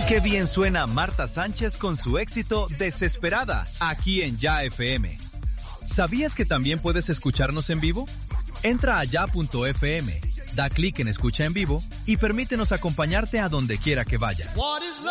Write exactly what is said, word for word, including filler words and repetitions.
Qué bien suena Marta Sánchez con su éxito Desesperada, aquí en Ya F M. ¿Sabías que también puedes escucharnos en vivo? Entra a ya punto f m, da clic en Escucha en Vivo y permítenos acompañarte a donde quiera que vayas.